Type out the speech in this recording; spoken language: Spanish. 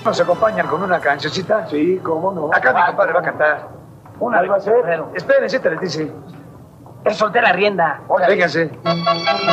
¿Nos acompañan con una cancioncita? Sí, cómo no. Acá mi compadre va a cantar. ¿Una va a ser? Esperen, sí te les dice. Es soltera rienda. Vénganse.